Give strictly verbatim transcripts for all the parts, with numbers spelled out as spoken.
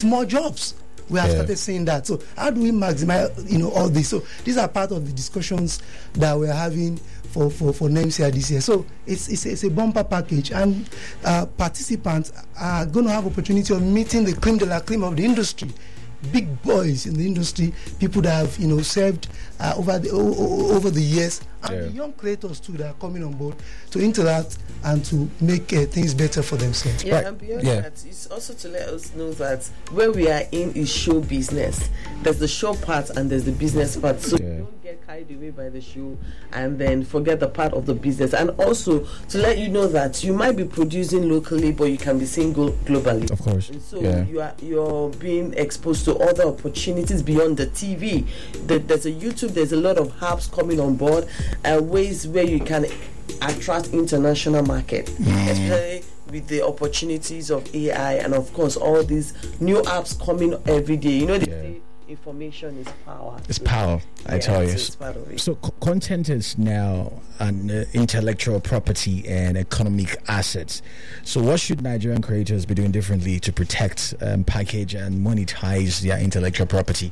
more jobs. We have yeah. started saying that. So how do we maximize, you know, all this? So these are part of the discussions that we're having for, for, for NEMSIA this year. So it's it's, it's a bumper package, and uh, participants are going to have opportunity of meeting the creme de la creme of the industry. Big boys in the industry, people that have, you know, served uh, over the o- o- over the years, and yeah. the young creators too that are coming on board to interact and to make uh, things better for themselves. Yeah, right. and beyond yeah. that, it's also to let us know that where we are in is show business. There's the show part and there's the business part. So yeah. you don't get carried away by the show and then forget the part of the business. And also to let you know that you might be producing locally, but you can be seen go- globally. Of course. And so yeah. you are you're being exposed to other opportunities beyond the T V. There's a YouTube. There's a lot of hubs coming on board, and uh, ways where you can attract international market, mm. especially with the opportunities of A I and of course all these new apps coming every day. You know, the yeah. information is power. It's power, I yeah, tell you. So, so c- content is now an uh, intellectual property and economic assets. So what should Nigerian creators be doing differently to protect, um, package and monetize their intellectual property?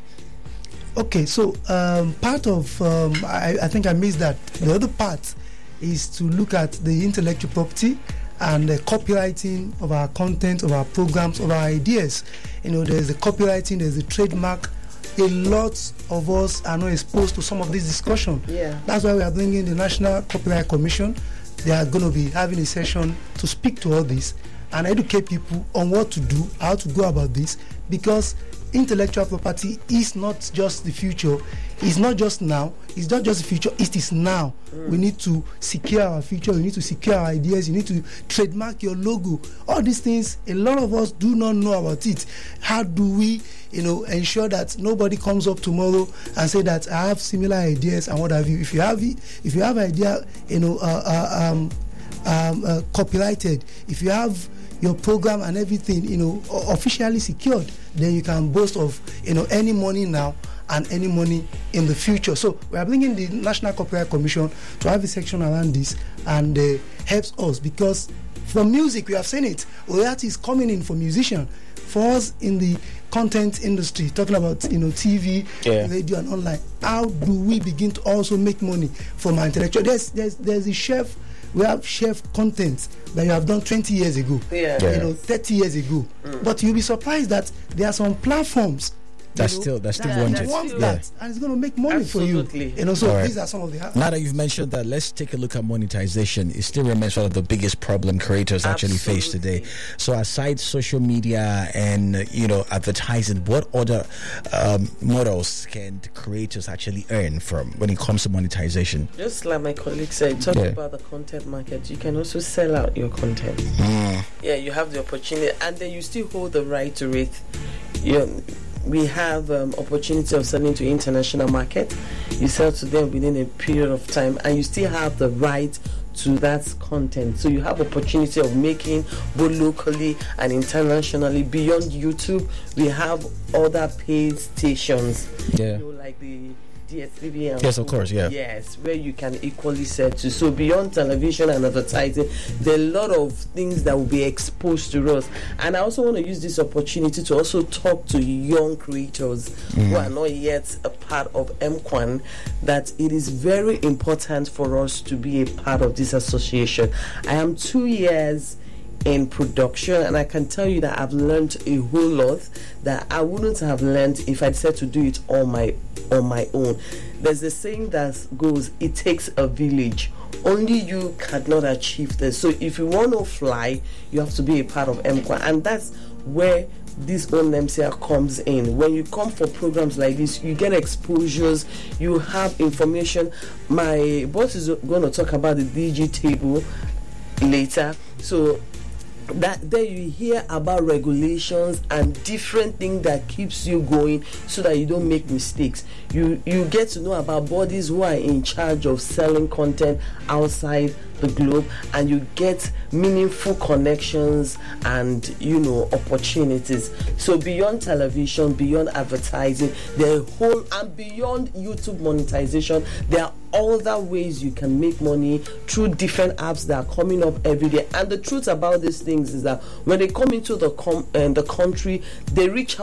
Okay, so um, part of, um, I, I think I missed that. The other part is to look at the intellectual property and the copywriting of our content, of our programs, of our ideas. You know, there's the copywriting, there's the trademark. A lot of us are not exposed to some of this discussion. Yeah. That's why we are bringing the National Copyright Commission. They are going to be having a session to speak to all this and educate people on what to do, how to go about this, because intellectual property is not just the future. It's not just now. It's not just the future. It is now. Mm. We need to secure our future. We need to secure our ideas. You need to trademark your logo. All these things, a lot of us do not know about it. How do we, you know, ensure that nobody comes up tomorrow and say that I have similar ideas and what have you? If you have, if you have idea, you know, uh, uh, um, um, uh, copyrighted. If you have your program and everything, you know, officially secured, then you can boast of, you know, any money now and any money in the future. So we are bringing the National Copyright Commission to have a section around this, and uh, helps us, because for music we have seen it. Royalty is coming in for musicians. For us in the content industry, talking about, you know, T V, yeah. radio, and online, how do we begin to also make money from our intellectual? There's there's there's a chef. We have chef content that you have done twenty years ago, yeah. you know, thirty years ago. Mm. But you'll be surprised that there are some platforms that's you know, still that's still that, wanted, that want yeah. that, and it's going to make money Absolutely. for you. You know, so right. these are some of the. Now that you've mentioned that, let's take a look at monetization. It still remains one of the biggest problem creators Absolutely. actually face today. So, aside social media and uh, you know advertising, what other um, models can creators actually earn from when it comes to monetization? Just like my colleague said, talking yeah. about the content market, you can also sell out your content. Mm. Yeah, you have the opportunity, and then you still hold the right to it. You know, we have um, opportunity of selling to international market. You sell to them within a period of time, and you still have the right to that content. So you have opportunity of making both locally and internationally. Beyond YouTube, we have other paid stations. Yeah. You know, like the D S T V and yes, of course, yeah. Yes, where you can equally sell to. So beyond television and advertising, there are a lot of things that will be exposed to us. And I also want to use this opportunity to also talk to young creators mm. who are not yet a part of M Q U A N, that it is very important for us to be a part of this association. I am two years in production, and I can tell you that I've learned a whole lot that I wouldn't have learned if I'd said to do it on my on my own. There's a saying that goes, it takes a village. Only you cannot achieve this. So if you want to fly, you have to be a part of M Q U A N, and that's where this own NEMSIA comes in. When you come for programs like this, you get exposures, you have information. My boss is going to talk about the D G table later. So that there you hear about regulations and different things that keeps you going so that you don't make mistakes. You you get to know about bodies who are in charge of selling content outside the globe, and you get meaningful connections and, you know, opportunities. So beyond television, beyond advertising, there are whole and beyond YouTube monetization, there are other ways you can make money through different apps that are coming up every day. And the truth about these things is that when they come into the com- uh, the country, they reach out